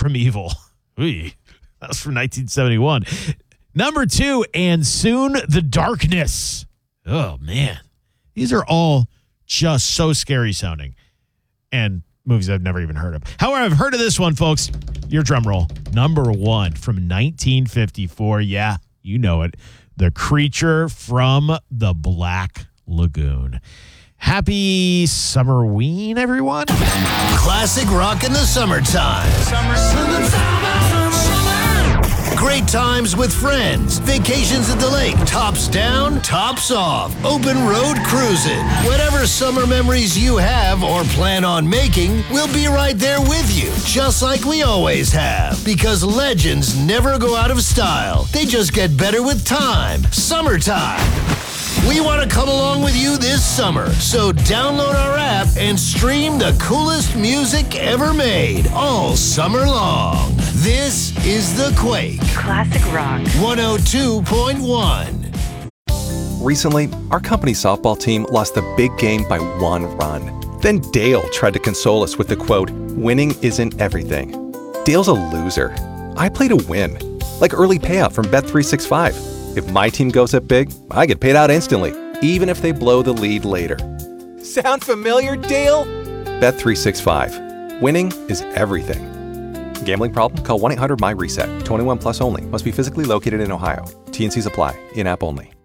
from Evil. Ooh, that was from 1971. Number 2, And Soon the Darkness. Oh, man. These are all just so scary sounding. And movies I've never even heard of. However, I've heard of this one, folks. Your drum roll. Number 1 from 1954. Yeah, you know it. The Creature from the Black Lagoon. Happy Summerween, everyone. Classic rock in the summertime. Great times with friends. Vacations at the lake. Tops down, tops off. Open road cruising. Whatever summer memories you have or plan on making, we'll be right there with you. Just like we always have. Because legends never go out of style. They just get better with time. Summertime. We want to come along with you this summer, so download our app and stream the coolest music ever made all summer long. This is The Quake. Classic rock. 102.1. Recently, our company's softball team lost the big game by 1 run. Then Dale tried to console us with the quote, "Winning isn't everything." Dale's a loser. I play to win. Like early payout from Bet365. If my team goes up big, I get paid out instantly, even if they blow the lead later. Sound familiar, Dale? Bet365. Winning is everything. Gambling problem? Call 1-800-MY-RESET. 21 plus only. Must be physically located in Ohio. T&Cs apply. In-app only.